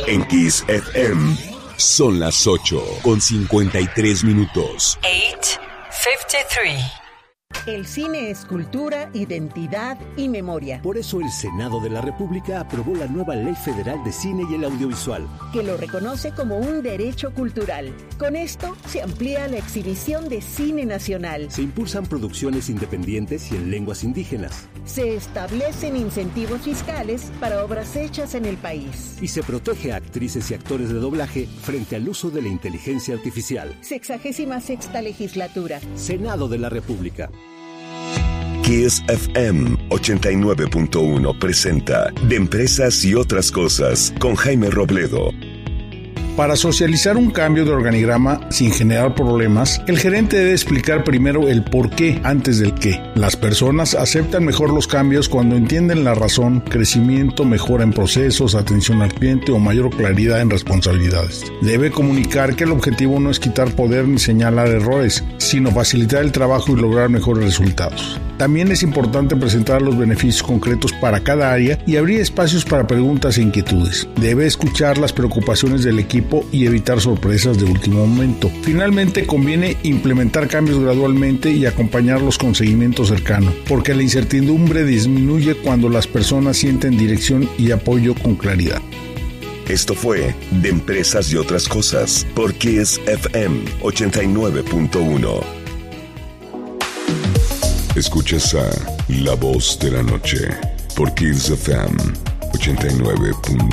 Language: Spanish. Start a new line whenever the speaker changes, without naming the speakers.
En Kiss FM son las 8:53.
8:53.
El cine es cultura, identidad y memoria.
Por eso el Senado de la República aprobó la nueva Ley Federal de Cine y el Audiovisual,
que lo reconoce como un derecho cultural. Con esto se amplía la exhibición de cine nacional.
Se impulsan producciones independientes y en lenguas indígenas.
Se establecen incentivos fiscales para obras hechas en el país.
Y se protege a actrices y actores de doblaje frente al uso de la inteligencia artificial.
66ª legislatura.
Senado de la República.
Kiss FM 89.1 presenta De Empresas y Otras Cosas con Jaime Robledo.
Para socializar un cambio de organigrama sin generar problemas, el gerente debe explicar primero el por qué antes del qué. Las personas aceptan mejor los cambios cuando entienden la razón, crecimiento, mejora en procesos, atención al cliente o mayor claridad en responsabilidades. Debe comunicar que el objetivo no es quitar poder ni señalar errores, sino facilitar el trabajo y lograr mejores resultados. También es importante presentar los beneficios concretos para cada área y abrir espacios para preguntas e inquietudes. Debe escuchar las preocupaciones del equipo y evitar sorpresas de último momento. Finalmente, conviene implementar cambios gradualmente y acompañarlos con seguimiento cercano, porque la incertidumbre disminuye cuando las personas sienten dirección y apoyo con claridad.
Esto fue De Empresas y Otras Cosas por Kiss FM 89.1. Escuchas a La Voz de la Noche por Kiss FM 89.1.